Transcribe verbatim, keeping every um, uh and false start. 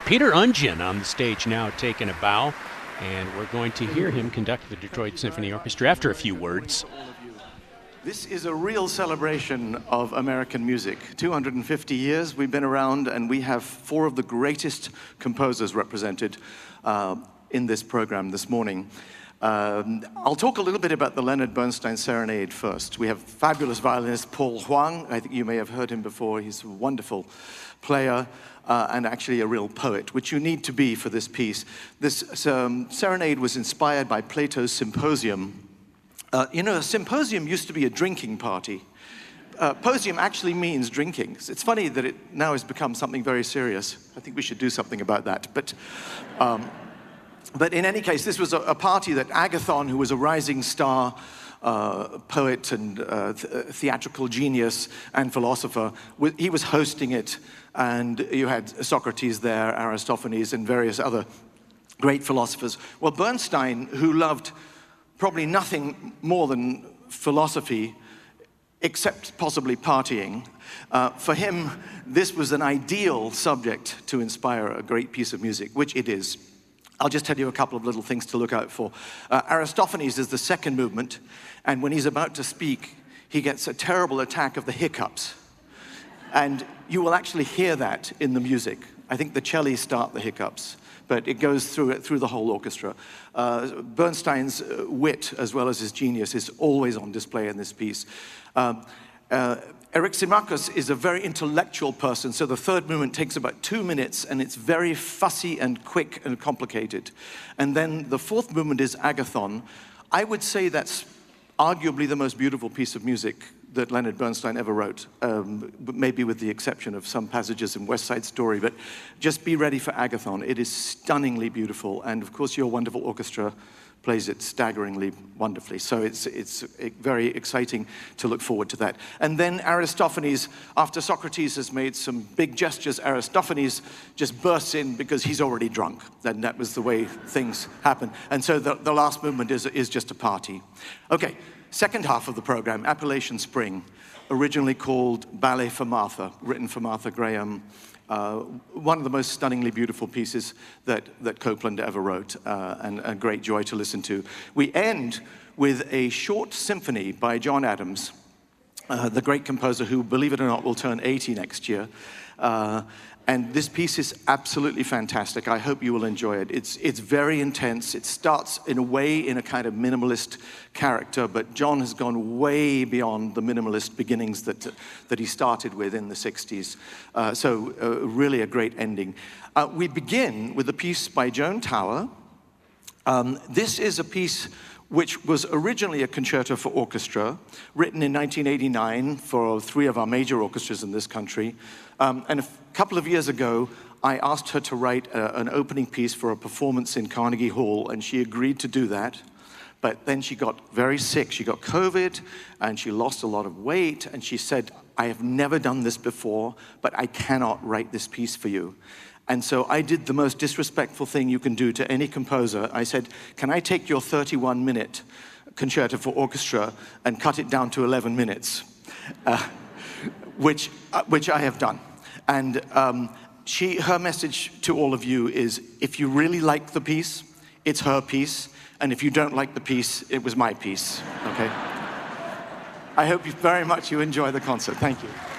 Peter Ungin on the stage now taking a bow, and we're going to hear him conduct the Detroit Symphony Orchestra after a few words. This is a real celebration of American music. two hundred fifty years we've been around, and we have four of the greatest composers represented uh, in this program this morning. Um, I'll talk a little bit about the Leonard Bernstein Serenade first. We have fabulous violinist Paul Huang. I think you may have heard him before. He's a wonderful player uh, and actually a real poet, which you need to be for this piece. This um, serenade was inspired by Plato's Symposium. Uh, you know, a symposium used to be a drinking party. Uh, posium actually means drinking. It's funny that it now has become something very serious. I think we should do something about that. But, um, but in any case, this was a, a party that Agathon, who was a rising star uh, poet and uh, th theatrical genius and philosopher, he was hosting it, and you had Socrates there, Aristophanes, and various other great philosophers. Well, Bernstein, who loved probably nothing more than philosophy, except possibly partying. Uh, for him, this was an ideal subject to inspire a great piece of music, which it is. I'll just tell you a couple of little things to look out for. Uh, Aristophanes is the second movement, and when he's about to speak, he gets a terrible attack of the hiccups. And you will actually hear that in the music. I think the celli start the hiccups, but it goes through it through the whole orchestra. Uh, Bernstein's uh, wit, as well as his genius, is always on display in this piece. Um, uh, Eric Simakos is a very intellectual person, so the third movement takes about two minutes, and it's very fussy and quick and complicated. And then the fourth movement is Agathon. I would say that's arguably the most beautiful piece of music that Leonard Bernstein ever wrote, um, maybe with the exception of some passages in West Side Story, but just be ready for Agathon. It is stunningly beautiful, and of course your wonderful orchestra plays it staggeringly wonderfully, so it's, it's very exciting to look forward to that. And then Aristophanes, after Socrates has made some big gestures, Aristophanes just bursts in because he's already drunk, and that was the way things happen. And so the, the last movement is, is just a party. Okay. Second half of the program, Appalachian Spring, originally called Ballet for Martha, written for Martha Graham. Uh, one of the most stunningly beautiful pieces that, that Copland ever wrote, uh, and a great joy to listen to. We end with a short symphony by John Adams, uh, the great composer who, believe it or not, will turn eighty next year. Uh, And this piece is absolutely fantastic. I hope you will enjoy it. It's, it's very intense. It starts in a way in a kind of minimalist character, but John has gone way beyond the minimalist beginnings that, that he started with in the sixties. Uh, so uh, really a great ending. Uh, we begin with a piece by Joan Tower. Um, this is a piece which was originally a concerto for orchestra, written in nineteen eighty-nine for three of our major orchestras in this country. Um, and a couple of years ago, I asked her to write a, an opening piece for a performance in Carnegie Hall, and she agreed to do that. But then she got very sick. She got COVID, and she lost a lot of weight, and she said, I have never done this before, but I cannot write this piece for you. And so I did the most disrespectful thing you can do to any composer. I said, can I take your thirty-one minute concerto for orchestra and cut it down to eleven minutes? Uh, which, uh, which I have done. And um, she, her message to all of you is, if you really like the piece, it's her piece. And if you don't like the piece, it was my piece, okay? I hope you very much you enjoy the concert. Thank you.